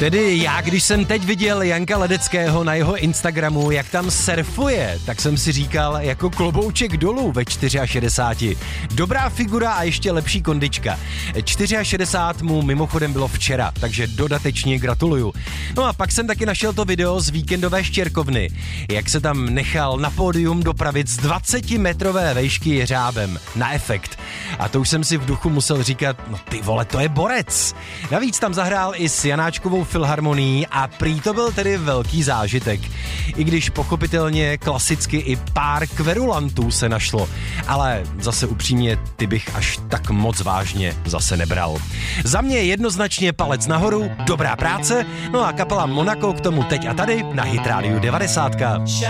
Tedy já, když jsem teď viděl Janka Ledeckého na jeho Instagramu, jak tam surfuje, tak jsem si říkal jako klobouček dolů ve 64. Dobrá figura a ještě lepší kondička. 64 mu mimochodem bylo včera, takže dodatečně gratuluju. No a pak jsem taky našel to video z víkendové štěrkovny, jak se tam nechal na pódium dopravit z 20-metrové vejšky jeřábem na efekt. A to už jsem si v duchu musel říkat, no ty vole, to je borec. Navíc tam zahrál i s Janáčkovou filharmonií a prý to byl tedy velký zážitek. I když pochopitelně klasicky i pár kverulantů se našlo. Ale zase upřímně, ty bych až tak moc vážně zase nebral. Za mě jednoznačně palec nahoru, dobrá práce, no a kapela Monaco k tomu teď a tady na Hit Radio 90.